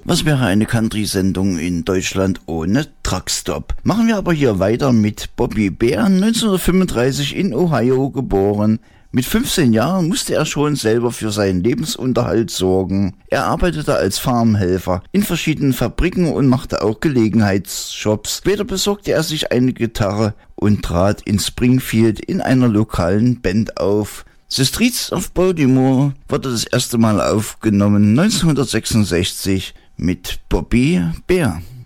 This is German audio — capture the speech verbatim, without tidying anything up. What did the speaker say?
Was wäre eine Country-Sendung in Deutschland ohne Truckstop? Machen wir aber hier weiter mit Bobby Bear, neunzehnhundertfünfunddreißig in Ohio geboren. Mit fünfzehn Jahren musste er schon selber für seinen Lebensunterhalt sorgen. Er arbeitete als Farmhelfer in verschiedenen Fabriken und machte auch Gelegenheitsjobs. Später besorgte er sich eine Gitarre und trat in Springfield in einer lokalen Band auf. The Streets of Baltimore wurde das erste Mal aufgenommen neunzehnhundertsechsundsechzig mit Bobby Bear.